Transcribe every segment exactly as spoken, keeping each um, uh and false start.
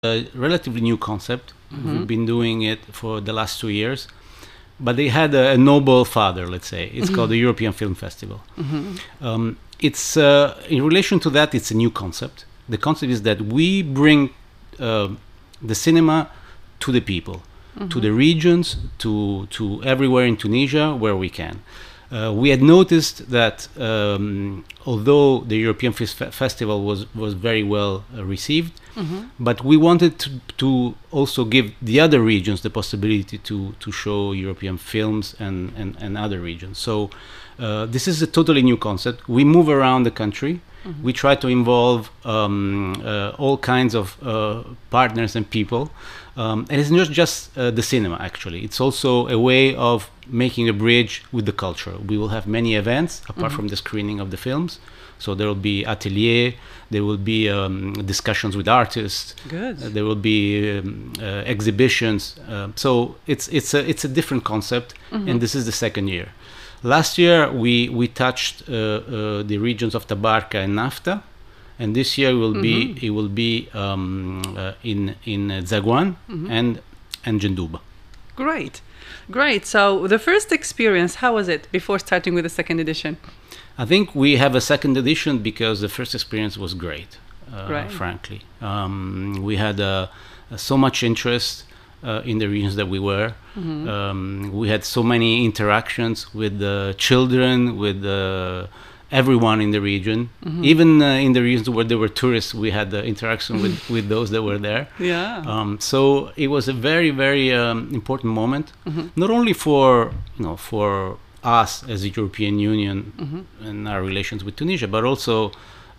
a relatively new concept. Mm-hmm. We've been doing it for the last two years. But they had a, a noble father, let's say. It's mm-hmm. called the European Film Festival. Mm-hmm. Um, it's uh, in relation to that, it's a new concept. The concept is that we bring uh, the cinema to the people, mm-hmm. to the regions, to to everywhere in Tunisia where we can. Uh, we had noticed that um, although the European F- Festival was, was very well uh, received, mm-hmm. but we wanted to, to also give the other regions the possibility to, to show European films and, and, and other regions. So uh, this is a totally new concept. We move around the country. Mm-hmm. We try to involve um, uh, all kinds of uh, partners and people. Um, and it's not just uh, the cinema, actually. It's also a way of making a bridge with the culture. We will have many events, apart mm-hmm. from the screening of the films. So there will be atelier, there will be um, discussions with artists. Good. Uh, there will be um, uh, exhibitions. Uh, so it's it's a it's a different concept, mm-hmm. and this is the second year. Last year we we touched uh, uh, the regions of Tabarka and Nafta. And this year will mm-hmm. be it will be um, uh, in in uh, Zaghouan mm-hmm. and and Jendouba. Great, great. So the first experience, how was it before starting with the second edition? I think we have a second edition because the first experience was great. Uh, right. Frankly, um, we had uh, so much interest uh, in the regions that we were. Mm-hmm. Um, we had so many interactions with the children, with the everyone in the region, mm-hmm. even uh, in the regions where there were tourists, we had the interaction with, with those that were there. Yeah. Um, so it was a very, very um, important moment, mm-hmm. not only for you know for us as the European Union mm-hmm. and our relations with Tunisia, but also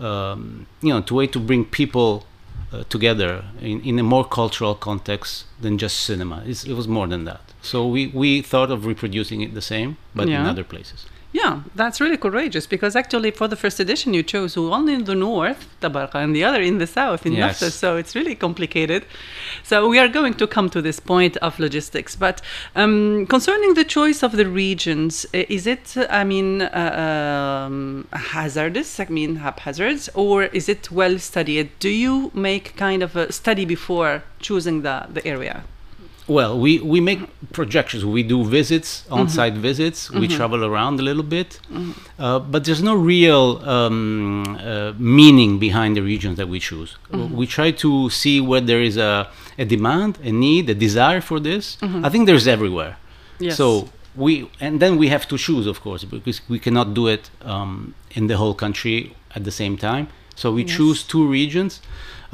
um, you know to way to bring people uh, together in, in a more cultural context than just cinema. It's, it was more than that. So we, we thought of reproducing it the same, but yeah. in other places. Yeah, that's really courageous because actually for the first edition you chose one in the north, Tabarka, and the other in the south, in yes. Nafta, so it's really complicated. So we are going to come to this point of logistics. But um, concerning the choice of the regions, is it, I mean, uh, um, hazardous, I mean haphazard, or is it well studied? Do you make kind of a study before choosing the, the area? Well, we, we make projections. We do visits, on-site mm-hmm. visits. We mm-hmm. travel around a little bit. Mm-hmm. Uh, but there's no real um, uh, meaning behind the regions that we choose. Mm-hmm. We try to see where there is a, a demand, a need, a desire for this. Mm-hmm. I think there's everywhere. Yes. So we and then we have to choose, of course, because we cannot do it um, in the whole country at the same time. So we yes. choose two regions.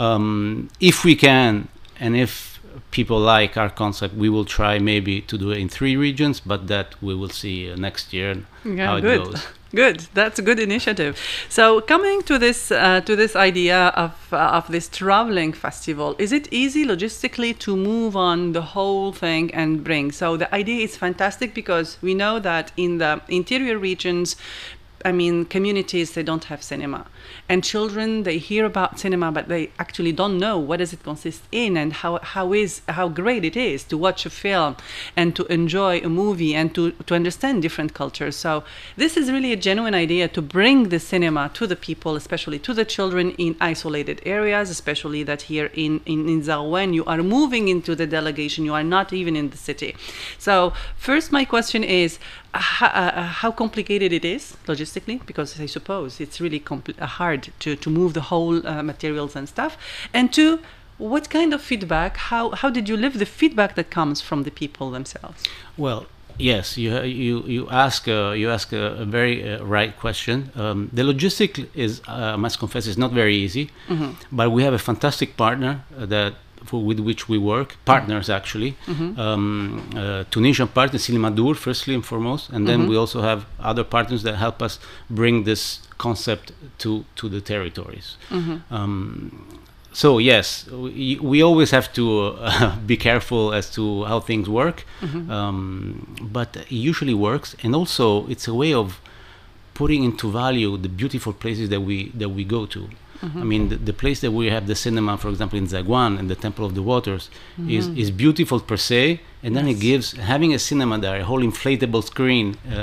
Um, if we can, and if people like our concept, we will try maybe to do it in three regions, but that we will see uh, next year yeah, how it good. goes. Good, that's a good initiative. So coming to this uh, to this idea of uh, of this traveling festival, is it easy logistically to move on the whole thing and bring? So the idea is fantastic because we know that in the interior regions, I mean, communities, they don't have cinema. And children, they hear about cinema, but they actually don't know what does it consist in and how how is how great it is to watch a film and to enjoy a movie and to, to understand different cultures. So this is really a genuine idea to bring the cinema to the people, especially to the children in isolated areas, especially that here in, in, in Zaghouan, you are moving into the delegation, you are not even in the city. So first, my question is, How, uh, how complicated it is logistically, because I suppose it's really compl- uh, hard to, to move the whole uh, materials and stuff. And two, what kind of feedback, how, how did you live the feedback that comes from the people themselves? Well, yes, you you you ask uh, you ask a, a very uh, right question. Um, the logistic is, uh, I must confess, is not very easy, mm-hmm. but we have a fantastic partner uh, that. For, with which we work, partners actually, mm-hmm. um, uh, Tunisian partner, Silmadour, firstly and foremost, and then mm-hmm. we also have other partners that help us bring this concept to, to the territories. Mm-hmm. Um, so yes, we, we always have to uh, be careful as to how things work, mm-hmm. um, but it usually works, and also it's a way of putting into value the beautiful places that we that we go to. Mm-hmm. I mean, the, the place that we have the cinema, for example, in Zaghouan and the Temple of the Waters, mm-hmm. is, is beautiful per se, and then yes. it gives, having a cinema there, a whole inflatable screen, uh,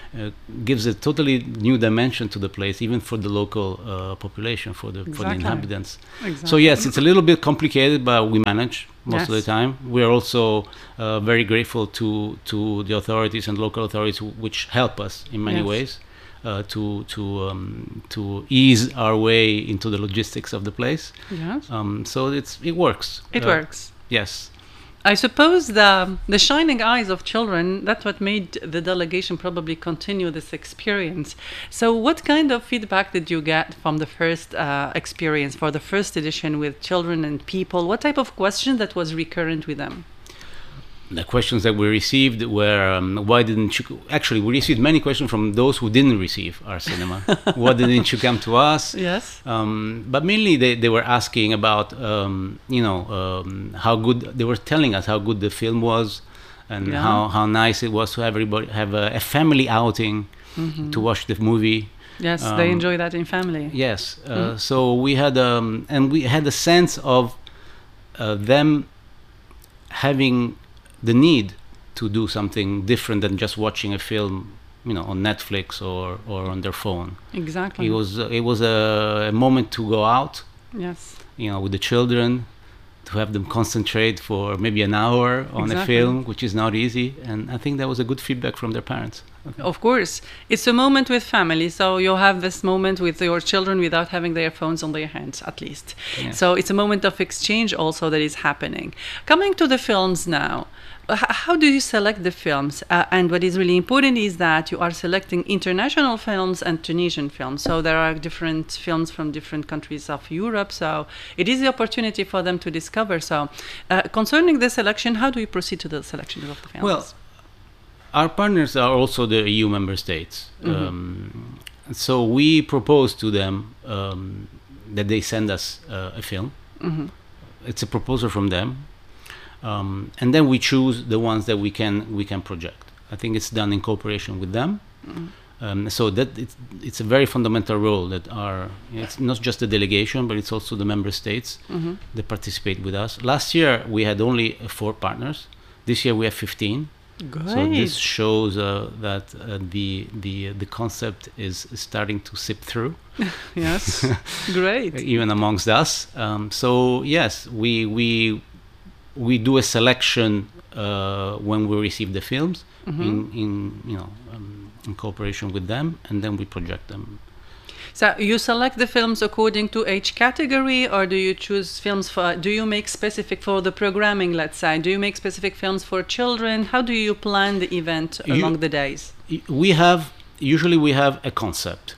uh, gives a totally new dimension to the place, even for the local uh, population, for the for the Exactly. inhabitants. Exactly. So yes, it's a little bit complicated, but we manage most of the Yes. time. We are also uh, very grateful to to the authorities and local authorities, wh- which help us in many Yes. ways uh, to to um, to ease our way into the logistics of the place. Yes. Um, so it's it works. It Uh, works. Yes. I suppose the the shining eyes of children, that's what made the delegation probably continue this experience. So what kind of feedback did you get from the first uh, experience, for the first edition with children and people? What type of question that was recurrent with them? The questions that we received were, um, why didn't you... Actually, we received many questions from those who didn't receive our cinema. Why didn't you come to us? Yes. Um, but mainly they, they were asking about, um, you know, um, how good... They were telling us how good the film was and Yeah. how, how nice it was to have everybody have a, a family outing to watch the movie. Yes, they Um, enjoy that in family. Yes. Uh, So we had... Um, and we had a sense of uh, them having the need to do something different than just watching a film, you know, on Netflix or, or on their phone. Exactly. It was uh, it was a, a moment to go out, Yes. you know, with the children, to have them concentrate for maybe an hour on a Exactly. film, which is not easy. And I think that was a good feedback from their parents. Of course, it's a moment with family, so you'll have this moment with your children without having their phones on their hands, at least. Yes. So it's a moment of exchange also that is happening. Coming to the films now, h- how do you select the films? Uh, and what is really important is that you are selecting international films and Tunisian films. So there are different films from different countries of Europe. So it is the opportunity for them to discover. So uh, concerning the selection, how do you proceed to the selection of the films? Well, our partners are also the E U member states. Um, so we propose to them um, that they send us uh, a film. It's a proposal from them. Um, and then we choose the ones that we can we can project. I think it's done in cooperation with them. Um, so that it's, it's a very fundamental role that are, it's not just the delegation, but it's also the member states that participate with us. Last year we had only uh, four partners. This year we have fifteen. Great. So this shows uh, that uh, the the the concept is starting to sip through, Yes, great. even amongst us. Um, so yes, we we we do a selection uh, when we receive the films in in you know um, in cooperation with them, and then we project them. So you select the films according to age category, or do you choose films for, do you make specific for the programming, let's say? Do you make specific films for children? How do you plan the event You- along the days? Y- We have usually we have a concept,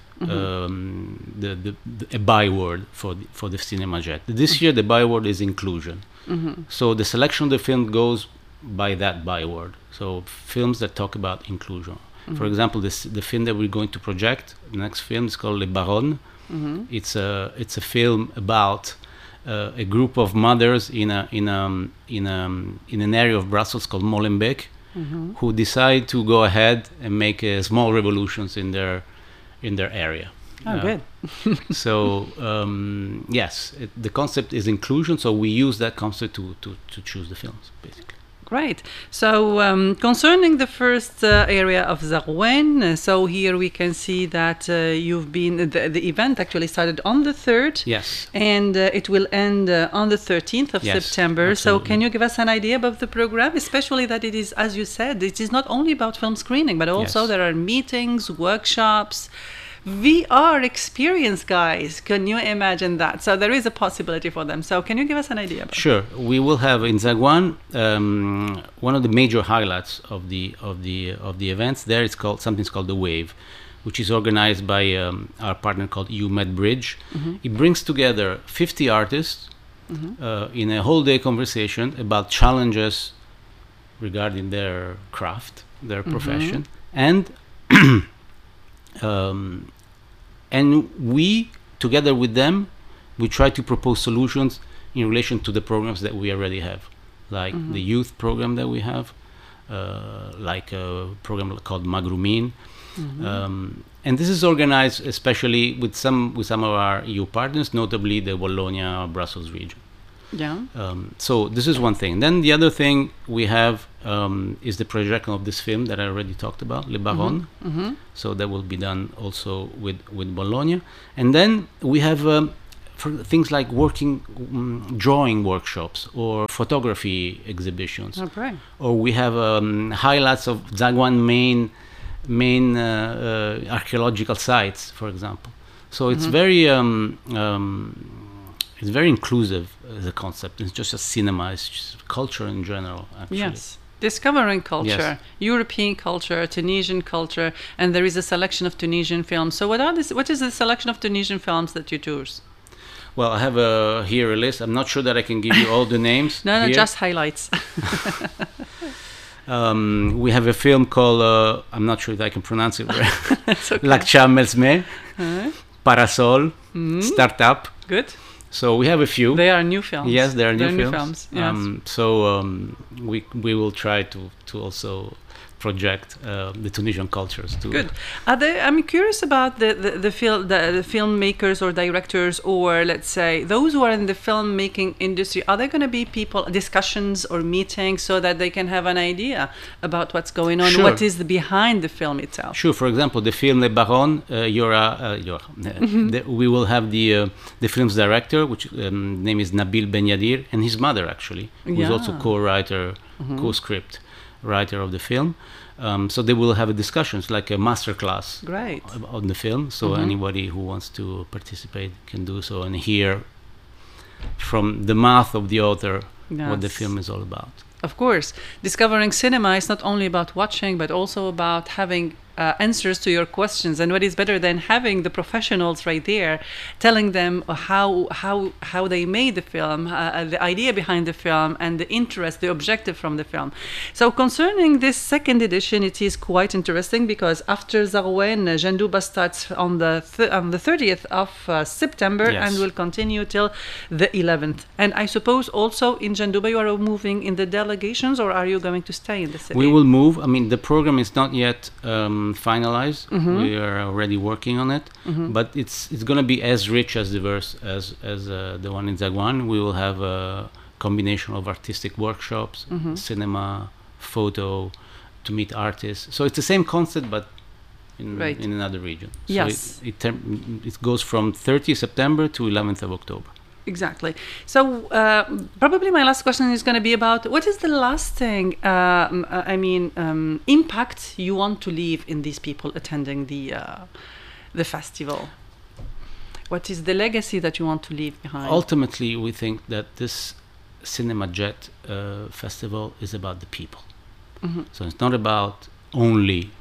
um, the, the, the a byword for the, for the Cinema Jet. This year the byword is inclusion. So the selection of the film goes by that byword. So films that talk about inclusion. For example, this the film that we're going to project, the next film is called Les Baronnes. It's a it's a film about uh, a group of mothers in a in a in a in an area of Brussels called Molenbeek, who decide to go ahead and make uh, small revolutions in their in their area. Oh, Uh, good. so um, yes, it, the concept is inclusion. So we use that concept to to, to choose the films, basically. Great. So um, concerning the first uh, area of Zarouane, uh, so here we can see that uh, you've been, the, the event actually started on the third. Yes. And uh, it will end uh, on the thirteenth of Yes, September. So absolutely. can you give us an idea about the program, especially that it is, as you said, it is not only about film screening, but also Yes. there are meetings, workshops, V R experience, guys. Can you imagine that? So there is a possibility for them. So can you give us an idea about Sure. We will have in Zarouane um, one of the major highlights of the of the of the events. There it's called something's called the Wave, which is organized by um, our partner called E U Med Bridge. It brings together fifty artists uh, in a whole day conversation about challenges regarding their craft, their profession, and um, and we together with them we try to propose solutions in relation to the programs that we already have, like the youth program that we have, uh, like a program called Magrumin. Um, and this is organized especially with some with some of our E U partners, notably the Wallonia Brussels region. Yeah. Um, so this is one thing. Then the other thing we have um, is the projection of this film that I already talked about, Le Baron. Mm-hmm. So that will be done also with, with Bologna. And then we have um, for things like working, um, drawing workshops or photography exhibitions. Okay. Or we have um, highlights of Zagwan main main uh, uh, archaeological sites, for example. So it's Mm-hmm. very um, um, it's very inclusive as a concept. It's just a cinema, it's just culture in general, actually. Yes. Discovering culture, Yes. European culture, Tunisian culture, and there is a selection of Tunisian films. So what are this? What is the selection of Tunisian films that you choose? Well, I have a, here a list. I'm not sure that I can give you all the names. No, no, here. just highlights. Um, we have a film called, uh, I'm not sure if I can pronounce it right, It's okay. Lakcha Melsme, Huh? Parasol, Mhm. Startup. Good. So we have a few. They are new films. Yes, there are new They're films. Yes. Um, so um, we we will try to to also project uh, the Tunisian cultures too. Good. Are they, I'm curious about the the, the, fil- the the filmmakers or directors, or let's say those who are in the filmmaking industry. Are there going to be people discussions or meetings so that they can have an idea about what's going on, Sure. what is the, behind the film itself? Sure. For example, the film Le Baron, uh, Yora, uh, Yora, Mm-hmm. the, we will have the uh, the film's director, which um, name is Nabil Benyadir, and his mother actually, who's Yeah. also co-writer, Mhm. co-script writer of the film. Um, so they will have a discussions, like a master class Great. on the film. So Mhm. anybody who wants to participate can do so and hear from the mouth of the author what the Yes. film is all about. Of course, discovering cinema is not only about watching, but also about having uh, answers to your questions. And what is better than having the professionals right there, telling them how how how they made the film, uh, the idea behind the film, and the interest, the objective from the film. So concerning this second edition, it is quite interesting because after Zarouane, uh, Jandouba starts on the th- on the thirtieth of uh, September Yes. and will continue till the eleventh. And I suppose also in Jandouba you are moving in the delegations, or are you going to stay in the city? We will move. I mean, the program is not yet um, finalized. Mhm. We are already working on it, Mhm. but it's it's going to be as rich, as diverse as as uh, the one in Zagwan. We will have a combination of artistic workshops, Mhm. cinema, photo, to meet artists. So it's the same concept, but in Right. in another region. So Yes. it it, term- it goes from thirtieth September to eleventh of October. Exactly. So uh, probably my last question is going to be about what is the last thing, um, uh, I mean, um, impact you want to leave in these people attending the uh, the festival? What is the legacy that you want to leave behind? Ultimately, we think that this Cinema Jet uh, festival is about the people. Mhm. So it's not about only,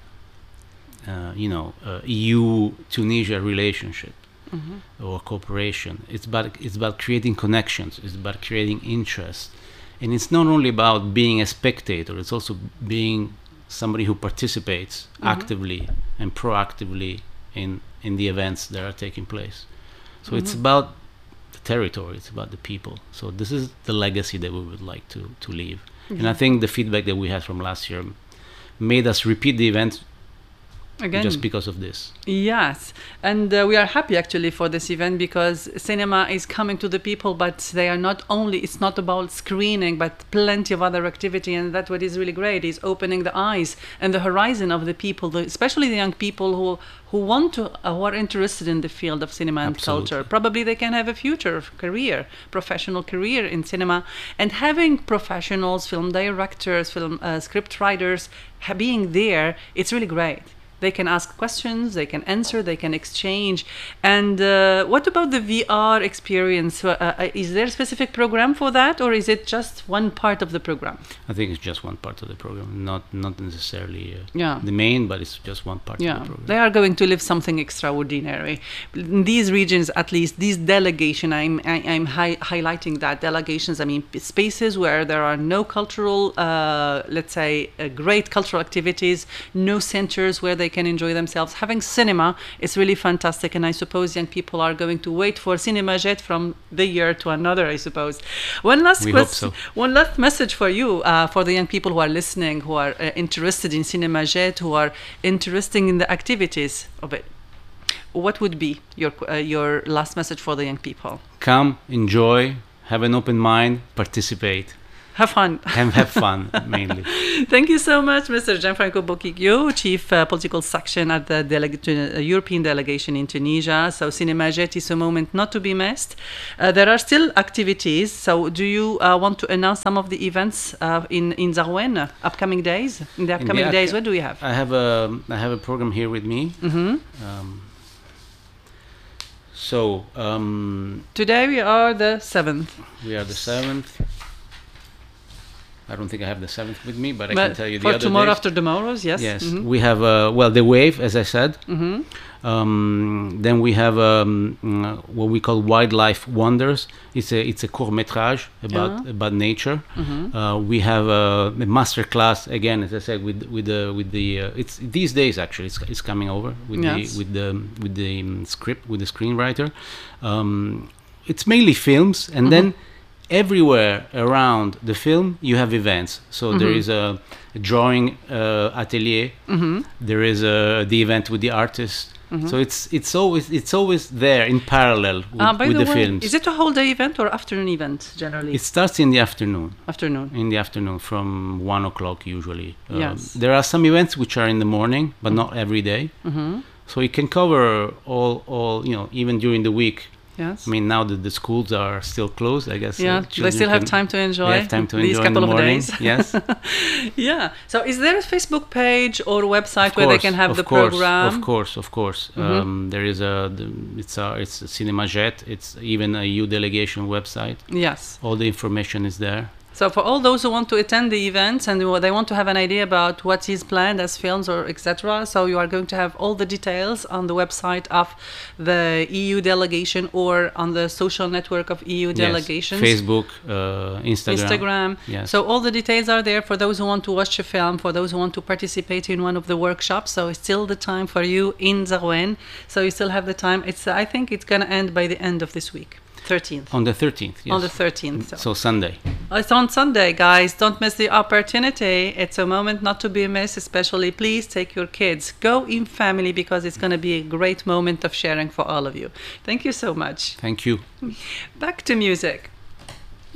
uh, you know, uh, E U Tunisia relationship Mhm. or cooperation. It's about it's about creating connections. It's about creating interest, and it's not only about being a spectator. It's also being somebody who participates Mhm. actively and proactively in in the events that are taking place. So it's Mhm. about the territory. It's about the people. So this is the legacy that we would like to to leave. And I think the feedback that we had from last year made us repeat the event Again, just because of this. yes, and uh, we are happy actually for this event because cinema is coming to the people, but they are not only, it's not about screening, but plenty of other activity, and that what is really great is opening the eyes and the horizon of the people, the, especially the young people who who want to, uh, who are interested in the field of cinema and Absolutely. culture. Probably they can have a future career, professional career in cinema, and having professionals, film directors, film uh, script writers, ha- being there, it's really great. They can ask questions, they can answer, they can exchange. And uh, what about the V R experience? Uh, uh, is there a specific program for that, or is it just one part of the program? I think it's just one part of the program, not not necessarily uh, Yeah. the main, but it's just one part Yeah, of the program. they are going to live something extraordinary. In these regions, at least, these delegation, I'm, I, I'm hi- highlighting that delegations, I mean, p- spaces where there are no cultural, uh, let's say, uh, great cultural activities, no centers where they can enjoy themselves. Having cinema is really fantastic, and I suppose young people are going to wait for Cinema Jet from the year to another, I suppose. One last We hope question, so. one last message for you, uh, for the young people who are listening, who are uh, interested in Cinema Jet, who are interested in the activities of it. What would be your uh, your last message for the young people? Come, enjoy, have an open mind, participate, Have fun. and have fun mainly. Thank you so much, Mister Gianfranco Bocchicchio, Chief uh, Political Section at the delega- to, uh, European Delegation in Tunisia. So Cinemajet is a moment not to be missed. Uh, there are still activities. So do you uh, want to announce some of the events uh, in, in Zarouene, uh, upcoming days? In the upcoming ac- days, what do we have? I have a I have a program here with me. Mm-hmm. Um, so um, Today we are the seventh. we are the seventh. I don't think I have the seventh with me, but I But can tell you the for other tomorrow days. after tomorrow's, yes. Yes, Mhm. we have uh, well the wave, as I said. Mhm. Um, then we have um, mm, what we call wildlife wonders. It's a it's a court métrage about Yeah. about nature. Mhm. Uh, we have a, a master class again, as I said, with with the with the uh, it's these days actually it's, it's coming over with Yes. the with the with the um, script with the screenwriter. Um, it's mainly films, and then everywhere around the film you have events. So there is a, a drawing uh, atelier. Mhm. There is a the event with the artist. So it's it's always it's always there in parallel with, Uh, by with the, the, way, films. is it a whole day event or afternoon event generally? It starts in the afternoon. afternoon. In the afternoon, from one o'clock usually. Um, Yes. There are some events which are in the morning, but not every day. Mhm. So it can cover all all you know even during the week. Yes. I mean, now that the schools are still closed, I guess. uh, Yeah, they children still have can- time to enjoy They have time to these enjoy in couple the of morning. days. Yes. Yeah. So is there a Facebook page or website Of where they course, can have of the course, program? Of course, of course. Um, there is a the, it's a it's a Cinemajet. It's even a E U delegation website. Yes. All the information is there. So for all those who want to attend the events and who- they want to have an idea about what is planned as films or et cetera, so you are going to have all the details on the website of the E U delegation or on the social network of E U delegations. Yes. Facebook, uh, Instagram. Instagram. Yes. So all the details are there for those who want to watch a film, for those who want to participate in one of the workshops. So it's still the time for you in Zarouene. So you still have the time. It's I think it's gonna end by the end of this week, thirteenth. On the thirteenth. Yes. On the thirteenth. So. So Sunday. It's on Sunday, guys. Don't miss the opportunity. It's a moment not to be missed, especially please take your kids. Go in family because it's going to be a great moment of sharing for all of you. Thank you so much. Thank you. Back to music.